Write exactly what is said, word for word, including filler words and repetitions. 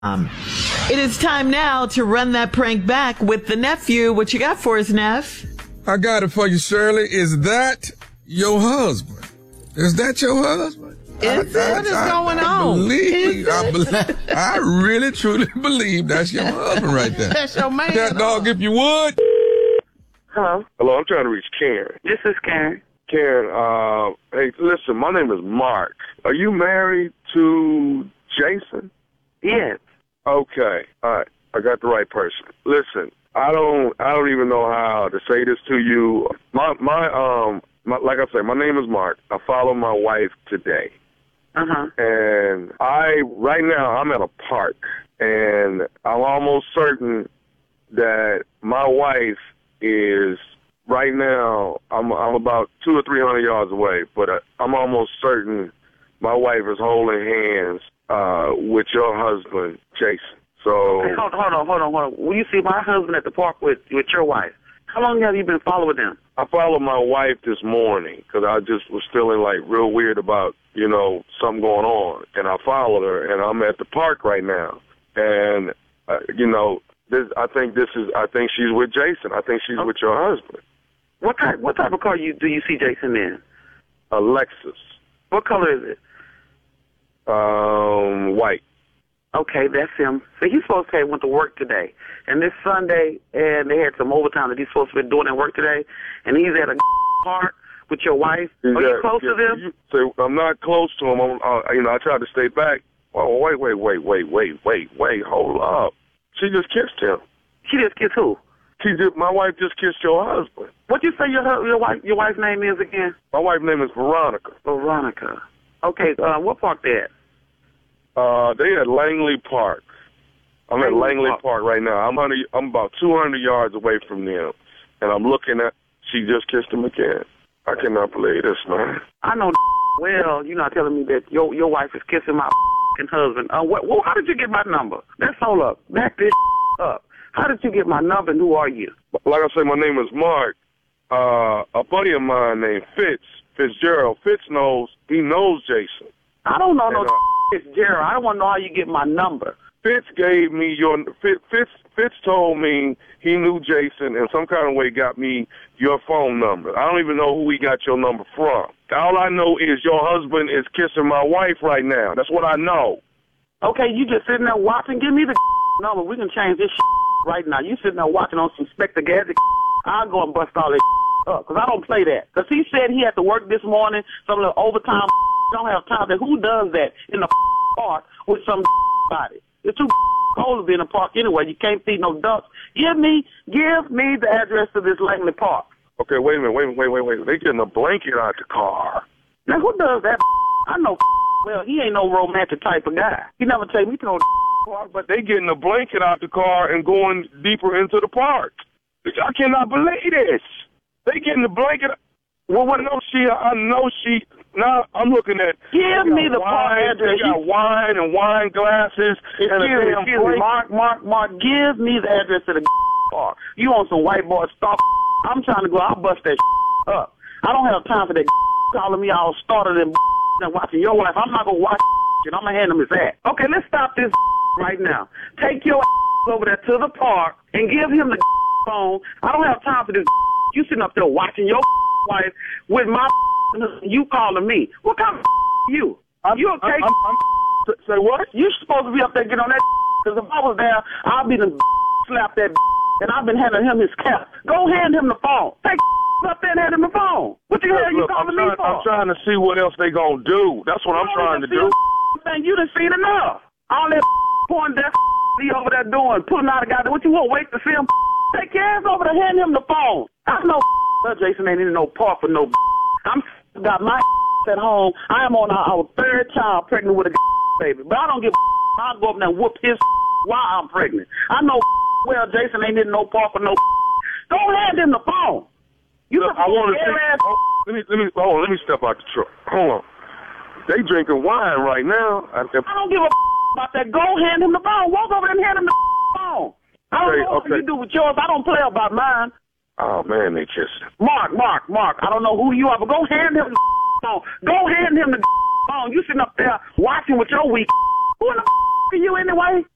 Um, it is time now to run that prank back with the nephew. What you got for us, Neff? I got it for you, Shirley. Is that your husband? Is that your husband? Is I, I, what is I, going I on? Believe, I, believe, I really, truly believe that's your husband right there. That's your man. That dog, if you would. Hello. Hello, I'm trying to reach Karen. This is Karen. Karen, uh, hey, listen, my name is Mark. Are you married to Jason? Yes. Okay, all right, I got the right person. Listen, I don't, I don't even know how to say this to you. My, my, um, my, like I said, my name is Mark. I follow my wife today, Uh huh. and I, right now, I'm at a park, and I'm almost certain that my wife is right now. I'm, I'm about two or three hundred yards away, but uh, I'm almost certain my wife is holding hands Uh, with your husband, Jason. So Hey, hold, hold on, hold on, hold on. When you see my husband at the park with with your wife, how long have you been following them? I followed my wife this morning because I just was feeling like real weird about, you know, something going on. And I followed her, and I'm at the park right now. And, uh, you know, this, I think this is, I think she's with Jason. I think she's Okay. with your husband. What type What type of car you do you see Jason in? A Lexus. What color is it? Um, white. Okay, that's him. So he's supposed to have went to work today, and this Sunday, and they had some overtime that he's supposed to be doing at work today, and he's at a park with your wife. He's Are you at- close to them? you- so I'm not close to him. I'm, uh, you know, I tried to stay back. Oh, wait, wait, wait, wait, wait, wait, wait. Hold up. She just kissed him. She just kissed who? She just, my wife just kissed your husband. What you say your hu- your wife your wife's name is again? My wife's name is Veronica. Veronica. Okay, uh, what park they at? Uh, they at Langley Park. I'm at Langley Langley Park. Park right now. I'm under, I'm about two hundred yards away from them, and I'm looking at. She just kissed him again. I cannot believe this, man. I know well, you're not telling me that your your wife is kissing my husband. Uh, what, what, how did you get my number? Let's hold up. Back this up. How did you get my number, and who are you? Like I say, my name is Mark. Uh, a buddy of mine named Fitz, Fitzgerald. Fitz knows, he knows Jason. I don't know no And, uh, Fitzgerald. I want to know how you get my number. Fitz gave me your, Fitz, Fitz, Fitz told me he knew Jason and some kind of way got me your phone number. I don't even know who he got your number from. All I know is your husband is kissing my wife right now. That's what I know. Okay, you just sitting there watching. Give me the number. We can change this right now. You sitting there watching on some Spectre Gadget. I'll go and bust all this up because I don't play that. Because he said he had to work this morning, some little overtime. Don't have time. Who does that in the park with some body? It's too cold to be in the park anyway. You can't feed no ducks. Give me, give me the address to this Langley Park. Okay, wait a minute. Wait, wait, wait, wait. They getting a blanket out the car. Now, who does that? I know well. He ain't no romantic type of guy. He never take me to no park, but They getting a blanket out the car and going deeper into the park. I cannot believe this. They getting the blanket. Well, what? I know she. I know she. Now I'm looking at. give me the park wine, address. They got wine and wine glasses and a Excuse me, damn excuse me, blanket. Mark, Mark, Mark, give me the address to the park. You on some white boy stuff. I'm trying to go, I'll bust that up. I don't have time for that calling me all started and and watching your wife. I'm not going to watch and I'm going to hand him his ass. Okay, let's stop this right now. Take your over there to the park and give him the phone. I don't have time for this. You sitting up there watching your wife with my you calling me. What kind of you? Are you okay? I'm, I'm, I'm, say what? You supposed to be up there getting on that because if I was there, I'd be the slap that and I've been handing him his cap. Go hand him the phone. Take up there and hand him the phone. What the hell you Look, calling I'm me trying, for? I'm trying to see what else they gonna do. That's what I'm You trying to don't even do. see thing. You done seen enough. All that porn that he over there doing, putting out a guy. What you want? Wait to see him? Take your ass over there, hand him the phone. I know Jason ain't in no park for no. I'm got my at home. I am on our third child pregnant with a baby, but I don't give. I'll go up there and whoop his while I'm pregnant. I know well Jason ain't in no park for no. Don't hand him the phone. You Look, I want to see. ass. Oh, let me let me hold on. Let me step out the truck. Hold on. They drinking wine right now. I, if, I don't give a about that. Go hand him the phone. Walk over there and hand him the phone. I don't Okay, know okay. what you do with yours. I don't play about mine. oh man, they kissing. Mark, Mark, Mark. I don't know who you are, but go hand him the phone. Go hand him the phone. You sitting up there watching with your weak. Who in the are you anyway?